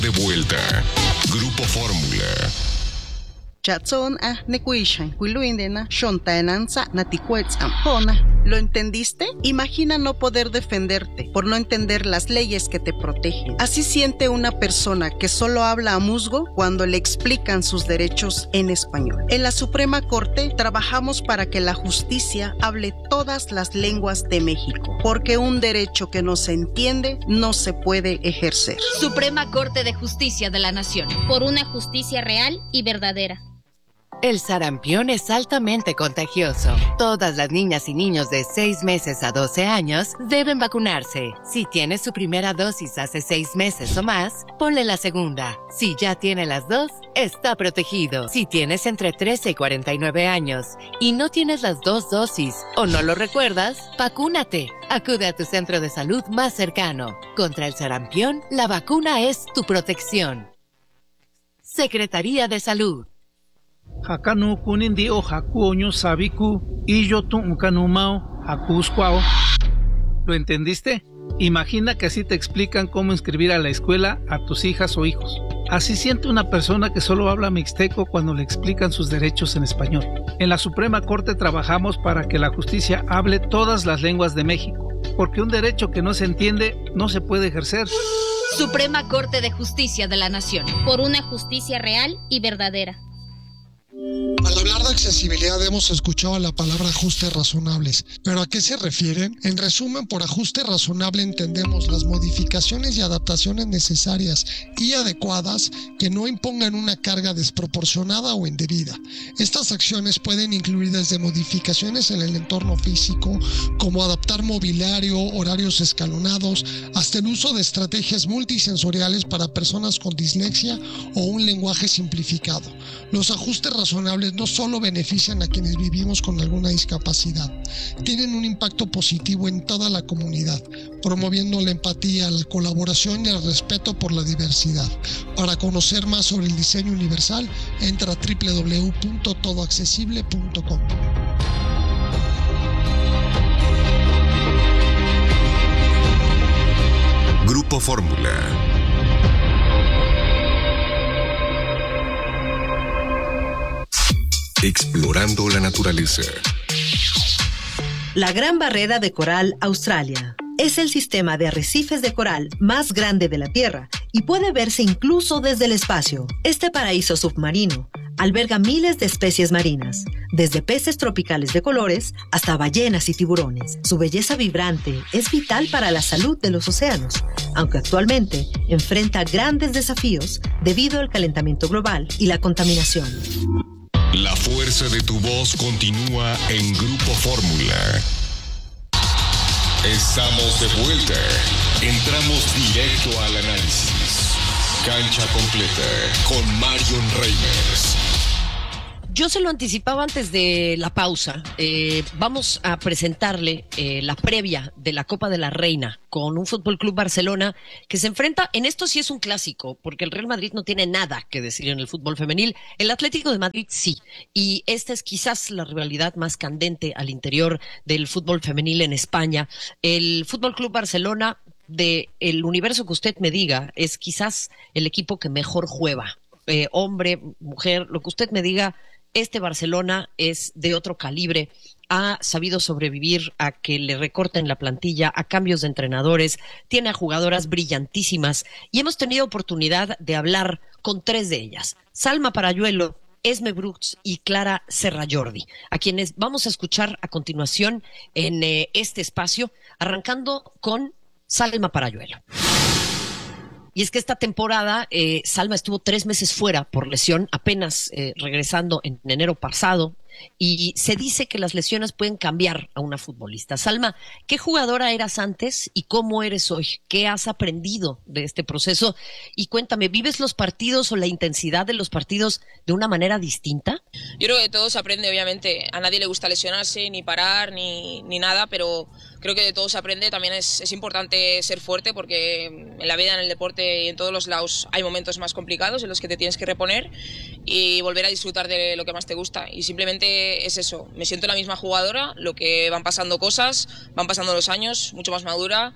De vuelta. Grupo Fórmula. Chatson nekuishan huiluindena shontaenanza naticuetzam. ¿Lo entendiste? Imagina no poder defenderte por no entender las leyes que te protegen. Así siente una persona que solo habla a musgo cuando le explican sus derechos en español. En la Suprema Corte trabajamos para que la justicia hable todas las lenguas de México, porque un derecho que no se entiende no se puede ejercer. Suprema Corte de Justicia de la Nación. Por una justicia real y verdadera. El sarampión es altamente contagioso. Todas las niñas y niños de 6 meses a 12 años deben vacunarse. Si tiene su primera dosis hace 6 meses o más, ponle la segunda. Si ya tiene las 2, está protegido. Si tienes entre 13 y 49 años y no tienes las 2 dosis o no lo recuerdas, vacúnate. Acude a tu centro de salud más cercano. Contra el sarampión, la vacuna es tu protección. Secretaría de Salud. Hakanu kunindi o hakuoño sabiku y yo tu ukanumao hakusquao. ¿Lo entendiste? Imagina que así te explican cómo inscribir a la escuela a tus hijas o hijos. Así siente una persona que solo habla mixteco cuando le explican sus derechos en español. En la Suprema Corte trabajamos para que la justicia hable todas las lenguas de México, porque un derecho que no se entiende no se puede ejercer. Suprema Corte de Justicia de la Nación. Por una justicia real y verdadera. Al hablar de accesibilidad hemos escuchado la palabra ajustes razonables, pero ¿a qué se refieren? En resumen, por ajuste razonable entendemos las modificaciones y adaptaciones necesarias y adecuadas que no impongan una carga desproporcionada o indebida. Estas acciones pueden incluir desde modificaciones en el entorno físico, como adaptar mobiliario, horarios escalonados, hasta el uso de estrategias multisensoriales para personas con dislexia o un lenguaje simplificado. Los ajustes razonables no solo benefician a quienes vivimos con alguna discapacidad, tienen un impacto positivo en toda la comunidad, promoviendo la empatía, la colaboración y el respeto por la diversidad. Para conocer más sobre el diseño universal, entra a www.todoaccesible.com. Grupo Fórmula. Explorando la naturaleza. La Gran Barrera de Coral Australia es el sistema de arrecifes de coral más grande de la Tierra y puede verse incluso desde el espacio. Este paraíso submarino alberga miles de especies marinas, desde peces tropicales de colores hasta ballenas y tiburones. Su belleza vibrante es vital para la salud de los océanos, aunque actualmente enfrenta grandes desafíos debido al calentamiento global y la contaminación. La fuerza de tu voz continúa en Grupo Fórmula. Estamos de vuelta. Entramos directo al análisis. Cancha completa con Marion Reimers. Yo se lo anticipaba antes de la pausa. Vamos a presentarle la previa de la Copa de la Reina con un Fútbol Club Barcelona que se enfrenta, en esto sí es un clásico, porque el Real Madrid no tiene nada que decir en el fútbol femenil. El Atlético de Madrid sí. Y esta es quizás la rivalidad más candente al interior del fútbol femenil en España. El Fútbol Club Barcelona, del universo que usted me diga, es quizás el equipo que mejor juega. Hombre, mujer, lo que usted me diga. Este Barcelona es de otro calibre, ha sabido sobrevivir a que le recorten la plantilla, a cambios de entrenadores, tiene a jugadoras brillantísimas y hemos tenido oportunidad de hablar con 3 de ellas. Salma Parayuelo, Esme Brooks y Clara Serrajordi, a quienes vamos a escuchar a continuación en este espacio, arrancando con Salma Parayuelo. Y es que esta temporada Salma estuvo 3 meses fuera por lesión, apenas regresando en enero pasado, y se dice que las lesiones pueden cambiar a una futbolista. Salma, ¿qué jugadora eras antes y cómo eres hoy? ¿Qué has aprendido de este proceso? Y cuéntame, ¿vives los partidos o la intensidad de los partidos de una manera distinta? Yo creo que todo se aprende, obviamente. A nadie le gusta lesionarse, ni parar, ni nada, pero creo que de todo se aprende. También es importante ser fuerte, porque en la vida, en el deporte y en todos los lados hay momentos más complicados en los que te tienes que reponer y volver a disfrutar de lo que más te gusta. Y simplemente es eso, me siento la misma jugadora, lo que van pasando cosas, van pasando los años, mucho más madura,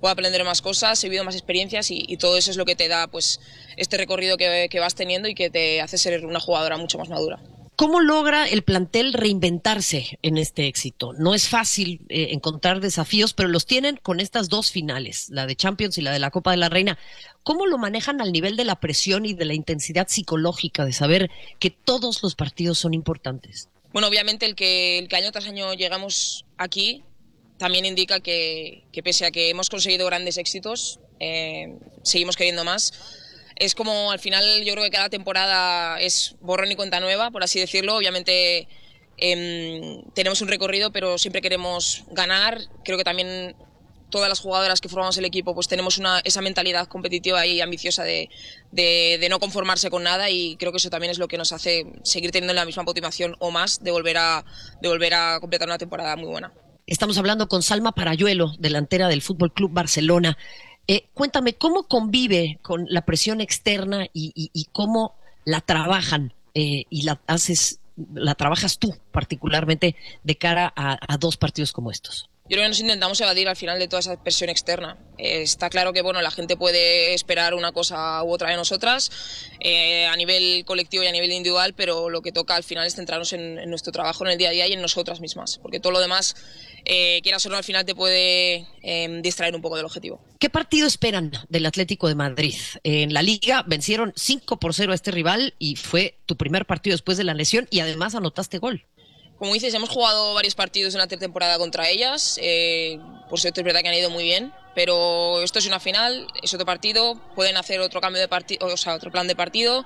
puedo aprender más cosas, he vivido más experiencias y todo eso es lo que te da pues este recorrido que vas teniendo y que te hace ser una jugadora mucho más madura. ¿Cómo logra el plantel reinventarse en este éxito? No es fácil encontrar desafíos, pero los tienen con estas dos finales, la de Champions y la de la Copa de la Reina. ¿Cómo lo manejan al nivel de la presión y de la intensidad psicológica de saber que todos los partidos son importantes? Bueno, obviamente el que año tras año llegamos aquí también indica que pese a que hemos conseguido grandes éxitos, seguimos queriendo más. Es como al final yo creo que cada temporada es borrón y cuenta nueva, por así decirlo. Obviamente tenemos un recorrido, pero siempre queremos ganar. Creo que también todas las jugadoras que formamos el equipo pues tenemos esa mentalidad competitiva y ambiciosa de no conformarse con nada, y creo que eso también es lo que nos hace seguir teniendo la misma motivación o más de volver a completar una temporada muy buena. Estamos hablando con Salma Parayuelo, delantera del Fútbol Club Barcelona. Cuéntame, ¿cómo convive con la presión externa y cómo la trabajan y la trabajas tú particularmente de cara a dos partidos como estos? Yo creo que nos intentamos evadir al final de toda esa presión externa. Está claro que bueno, la gente puede esperar una cosa u otra de nosotras a nivel colectivo y a nivel individual, pero lo que toca al final es centrarnos en nuestro trabajo, en el día a día y en nosotras mismas, porque todo lo demás, quieras o no, al final te puede distraer un poco del objetivo. ¿Qué partido esperan del Atlético de Madrid? En la Liga vencieron 5-0 a este rival y fue tu primer partido después de la lesión y además anotaste gol. Como dices, hemos jugado varios partidos en la temporada contra ellas, por cierto es verdad que han ido muy bien, pero esto es una final, es otro partido, pueden hacer otro cambio de partido, o sea, otro plan de partido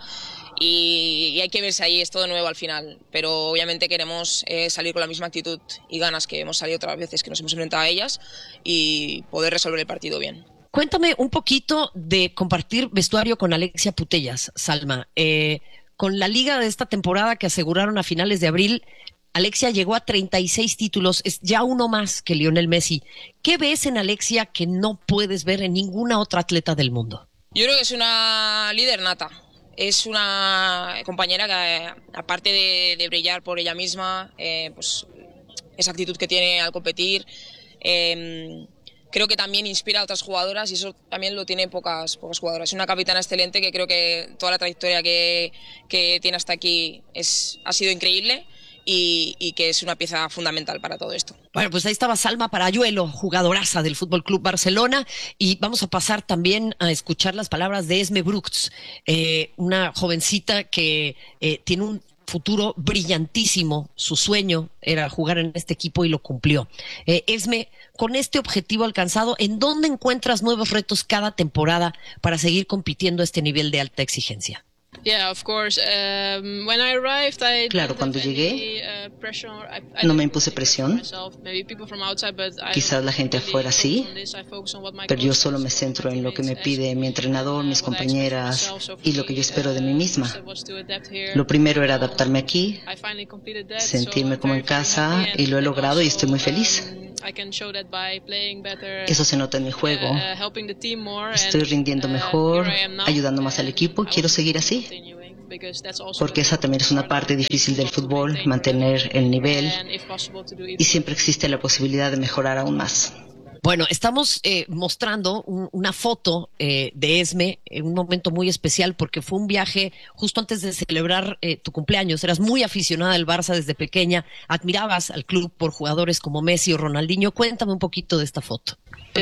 y hay que verse ahí, es todo nuevo al final, pero obviamente queremos salir con la misma actitud y ganas que hemos salido otras veces que nos hemos enfrentado a ellas y poder resolver el partido bien. Cuéntame un poquito de compartir vestuario con Alexia Putellas, Salma. Con la liga de esta temporada que aseguraron a finales de abril, Alexia llegó a 36 títulos, es ya uno más que Lionel Messi. ¿Qué ves en Alexia que no puedes ver en ninguna otra atleta del mundo? Yo creo que es una líder nata. Es una compañera que, aparte de brillar por ella misma, pues esa actitud que tiene al competir, creo que también inspira a otras jugadoras y eso también lo tienen pocas jugadoras. Es una capitana excelente que creo que toda la trayectoria que tiene hasta aquí ha sido increíble. Y que es una pieza fundamental para todo esto. Bueno, pues ahí estaba Salma Parayuelo, jugadoraza del Fútbol Club Barcelona, y vamos a pasar también a escuchar las palabras de Esme Brugts, una jovencita que tiene un futuro brillantísimo. Su sueño era jugar en este equipo y lo cumplió. Esme, con este objetivo alcanzado, ¿en dónde encuentras nuevos retos cada temporada para seguir compitiendo a este nivel de alta exigencia? Claro, cuando llegué no me impuse presión. Quizás la gente afuera sí, pero yo solo me centro en lo que me pide mi entrenador, mis compañeras y lo que yo espero de mí misma. Lo primero era adaptarme aquí, sentirme como en casa y lo he logrado y estoy muy feliz. Eso se nota en mi juego. Estoy rindiendo mejor, ayudando más al equipo. Quiero seguir así, porque esa también es una parte difícil del fútbol, mantener el nivel, y siempre existe la posibilidad de mejorar aún más. Bueno, estamos mostrando una foto de Esme en un momento muy especial porque fue un viaje justo antes de celebrar tu cumpleaños. Eras muy aficionada al Barça desde pequeña, admirabas al club por jugadores como Messi o Ronaldinho. Cuéntame un poquito de esta foto.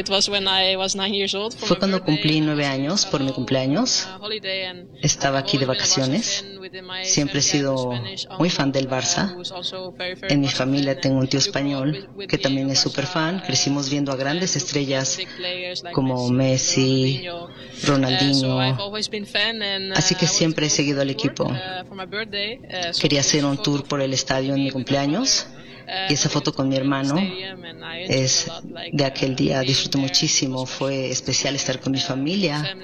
Fue cuando cumplí 9 años por mi cumpleaños. Estaba aquí de vacaciones. Siempre he sido muy fan del Barça. En mi familia tengo un tío español que también es súper fan. Crecimos viendo a grandes estrellas como Messi, Ronaldinho. Así que siempre he seguido al equipo. Quería hacer un tour por el estadio en mi cumpleaños. Y esa foto con mi hermano es de aquel día. Disfruté muchísimo, fue especial estar con mi familia.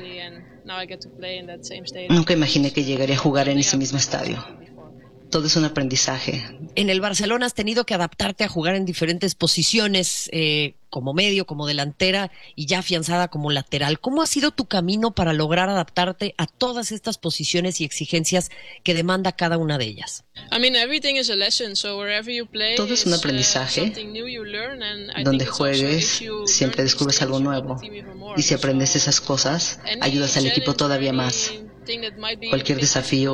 Nunca imaginé que llegaría a jugar en ese mismo estadio. Todo es un aprendizaje. En el Barcelona has tenido que adaptarte a jugar en diferentes posiciones. como medio, como delantera y ya afianzada como lateral. ¿Cómo ha sido tu camino para lograr adaptarte a todas estas posiciones y exigencias que demanda cada una de ellas? Todo es un aprendizaje. Donde juegues, siempre descubres algo nuevo. Y si aprendes esas cosas, ayudas al equipo todavía más. Cualquier desafío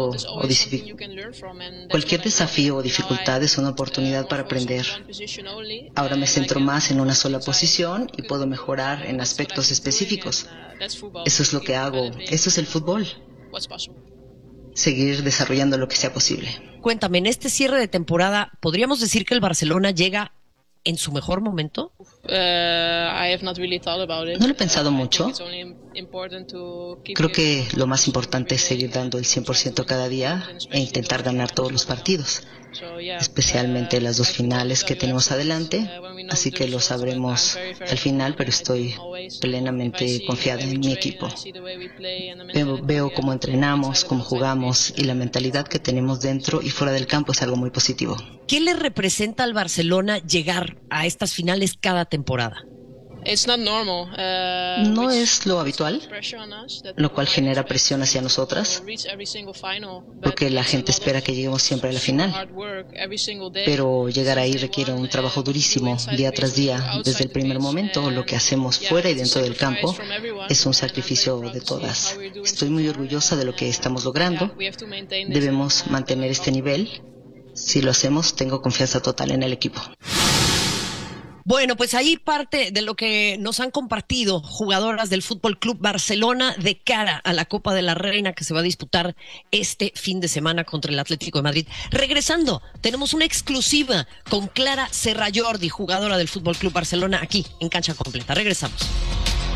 o dificultad es una oportunidad para aprender. Ahora me centro más en una sola posición y puedo mejorar en aspectos específicos. Eso es lo que hago. Eso es el fútbol. Seguir desarrollando lo que sea posible. Cuéntame, en este cierre de temporada, ¿podríamos decir que el Barcelona llega en su mejor momento? No lo he pensado mucho. Creo que lo más importante es seguir dando el 100% cada día e intentar ganar todos los partidos, especialmente las dos finales que tenemos adelante, así que lo sabremos al final, pero estoy plenamente confiada en mi equipo. Veo cómo entrenamos, cómo jugamos y la mentalidad que tenemos dentro y fuera del campo es algo muy positivo. ¿Qué le representa al Barcelona llegar a estas finales cada temporada? No es lo habitual, lo cual genera presión hacia nosotras, porque la gente espera que lleguemos siempre a la final. Pero llegar ahí requiere un trabajo durísimo, día tras día, desde el primer momento. Lo que hacemos fuera y dentro del campo es un sacrificio de todas. Estoy muy orgullosa de lo que estamos logrando. Debemos mantener este nivel. Si lo hacemos, tengo confianza total en el equipo. Bueno, pues ahí parte de lo que nos han compartido jugadoras del Fútbol Club Barcelona de cara a la Copa de la Reina que se va a disputar este fin de semana contra el Atlético de Madrid. Regresando, tenemos una exclusiva con Clara Serrallordi, jugadora del Fútbol Club Barcelona, aquí en Cancha Completa. Regresamos.